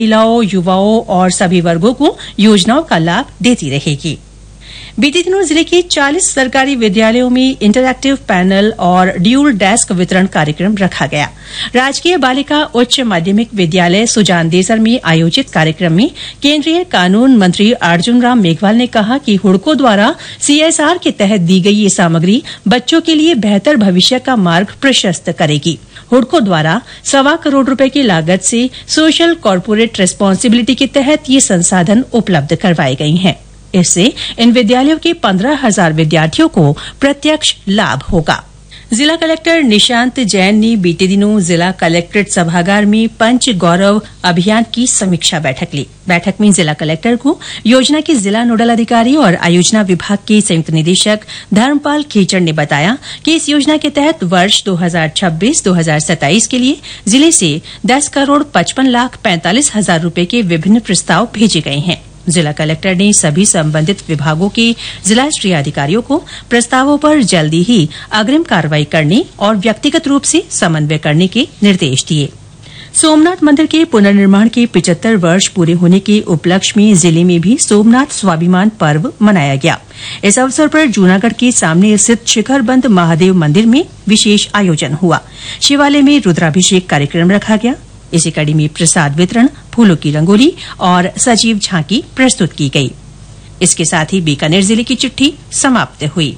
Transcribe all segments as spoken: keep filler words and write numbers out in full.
महिलाओं, युवाओं और सभी वर्गों को योजनाओं का लाभ देती रहेगी। बीते दिनों जिले के चालीस सरकारी विद्यालयों में इंटरएक्टिव पैनल और ड्यूल डेस्क वितरण कार्यक्रम रखा गया। राजकीय बालिका उच्च माध्यमिक विद्यालय सुजान देसर में आयोजित कार्यक्रम में केंद्रीय कानून मंत्री अर्जुन राम मेघवाल ने कहा कि हुड़को द्वारा सीएसआर के तहत दी गई ये सामग्री बच्चों के लिए बेहतर भविष्य का मार्ग प्रशस्त करेगी। हुड़को द्वारा सवा करोड़ रुपए की लागत से सोशल कॉर्पोरेट रिस्पांसिबिलिटी के तहत ये संसाधन उपलब्ध करवाए गए हैं। इससे इन विद्यालयों के पंद्रह हजार विद्यार्थियों को प्रत्यक्ष लाभ होगा। जिला कलेक्टर निशांत जैन ने बीते दिनों जिला कलेक्ट्रेट सभागार में पंच गौरव अभियान की समीक्षा बैठक ली। बैठक में जिला कलेक्टर को योजना के जिला नोडल अधिकारी और आयोजना विभाग के संयुक्त निदेशक धर्मपाल खीचड़ ने बताया कि इस योजना के तहत वर्ष दो हजार छब्बीस दो हजार सत्ताईस के लिए जिले से दस करोड़ पचपन लाख पैंतालीस हजार रूपये के विभिन्न प्रस्ताव भेजे गए हैं। जिला कलेक्टर ने सभी संबंधित विभागों के जिला स्तरीय अधिकारियों को प्रस्तावों पर जल्दी ही अग्रिम कार्रवाई करने और व्यक्तिगत रूप से समन्वय करने के निर्देश दिए। सोमनाथ मंदिर के पुनर्निर्माण के पिचहत्तर वर्ष पूरे होने के उपलक्ष्य में जिले में भी सोमनाथ स्वाभिमान पर्व मनाया गया। इस अवसर पर जूनागढ़ के सामने स्थित शिखरबंद महादेव मंदिर में विशेष आयोजन हुआ। शिवालय में रुद्राभिषेक कार्यक्रम रखा गया। इसी कड़ी में प्रसाद वितरण, फूलों की रंगोली और सजीव झांकी प्रस्तुत की गई। इसके साथ ही बीकानेर जिले की चिट्ठी समाप्त हुई।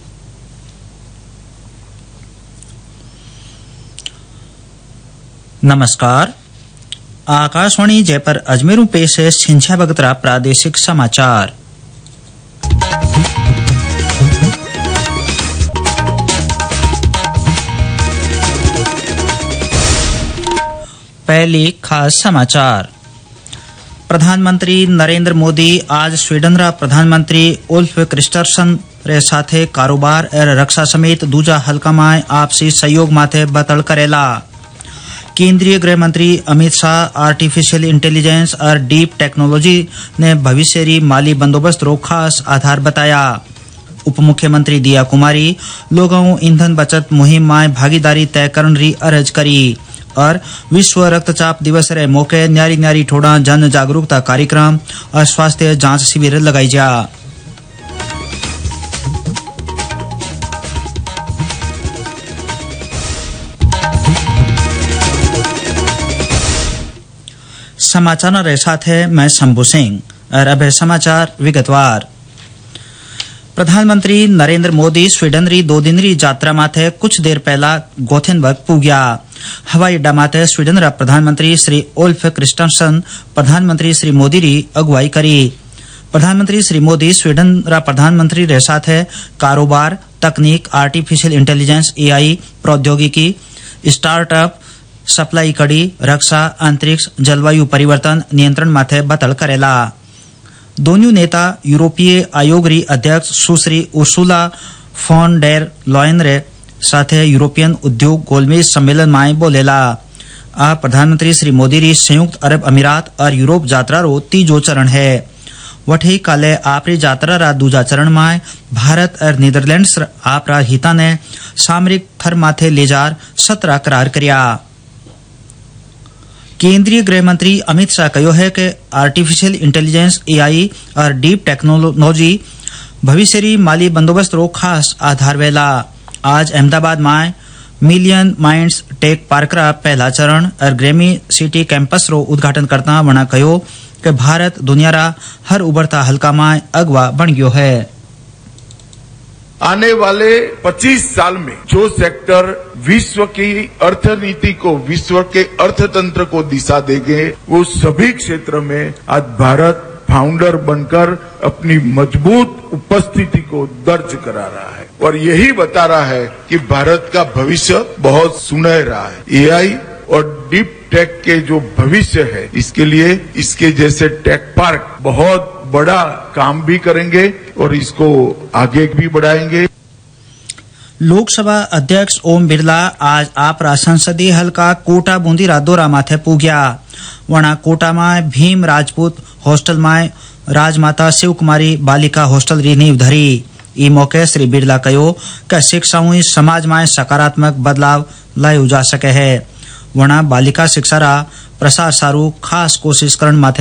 नमस्कार, आकाशवाणी जयपुर अजमेर पेश है सिंझा बगतरा प्रादेशिक समाचार। पहले खास समाचार। प्रधानमंत्री नरेंद्र मोदी आज स्वीडन रा प्रधानमंत्री उल्फ क्रिस्टरसन रे साथे कारोबार और रक्षा समेत दूजा हल्का में आपसी सहयोग माथे बतल करेला। केंद्रीय गृह मंत्री अमित शाह आर्टिफिशियल इंटेलिजेंस और डीप टेक्नोलॉजी ने भविष्य माली बंदोबस्त रो खास आधार बताया। उप मुख्यमंत्री दिया कुमारी लोगों ईंधन बचत मुहिम में भागीदारी तय करने री अर्ज करी और विश्व रक्तचाप दिवस रे मौके न्यारी न्यारी ठोड़ा जन जागरूकता कार्यक्रम और स्वास्थ्य जांच शिविर लगाई जा। समाचार रे साथ है मैं शंभू सिंह और अब है समाचार विगतवार। प्रधानमंत्री नरेंद्र मोदी स्वीडन री दो दिन री यात्रा माथे कुछ देर पहला गोथेनबर्ग पुग्या। हवाई अड्डा माथे स्वीडन रा प्रधानमंत्री श्री उल्फ क्रिस्टरसन प्रधानमंत्री श्री मोदी री अगुवाई करी। प्रधानमंत्री श्री मोदी स्वीडन रा प्रधानमंत्री रे साथ है कारोबार, तकनीक, आर्टिफिशियल इंटेलिजेंस, एआई, प्रौद्योगिकी, स्टार्टअप, सप्लाई कड़ी, रक्षा, अंतरिक्ष, जलवायु परिवर्तन नियंत्रण माथे बतल करेला। दोनों नेता यूरोपीय आयोग री अध्यक्ष सुश्री उर्सुला फॉन डेर लॉयन रे साथे यूरोपियन उद्योग गोलमेज सम्मेलन में बोलेला। आ प्रधानमंत्री श्री मोदी री संयुक्त अरब अमीरात और यूरोप यात्रा रो तीजो चरण है। वठी काले आपरी यात्रा रा दूजा चरण में भारत और नीदरलैंड्स आपरा हिता ने सामरिक थर माथे लेजार सत्रह करार करिया। केंद्रीय गृह मंत्री अमित शाह कहो है कि आर्टिफिशियल इंटेलिजेंस, एआई और डीप टेक्नोलॉजी भविष्य री माली बंदोबस्त रो खास आधार वेला। आज अहमदाबाद में मिलियन माइंड्स टेक पार्क रा पहला चरण और ग्रेमी सिटी कैंपस रो उद्घाटन करता वना कहो कि भारत दुनिया रा हर उभरता हल्का में अगवा बन गयो है। आने वाले पच्चीस साल में जो सेक्टर विश्व की अर्थनीति को, विश्व के अर्थतंत्र को दिशा देंगे, वो सभी क्षेत्र में आज भारत फाउंडर बनकर अपनी मजबूत उपस्थिति को दर्ज करा रहा है और यही बता रहा है कि भारत का भविष्य बहुत सुनहरा है। एआई और डीप टेक के जो भविष्य है, इसके लिए इसके जैसे टेक पार्क बहुत बड़ा काम भी करेंगे और इसको आगे भी बढ़ाएंगे। लोकसभा अध्यक्ष ओम बिरला आज आपरा संसदीय हल्का कोटा बूंदी रा दौरा माथे पुग्या। वना कोटा में भीम राजपूत हॉस्टल में राजमाता शिव कुमारी बालिका हॉस्टल री नींव धरी। ई मौके श्री बिरला कहो कि शिक्षा हुई समाज में सकारात्मक बदलाव लायो जा सके है। वना बालिका शिक्षा रा प्रसार सारू खास कोशिश करण माथे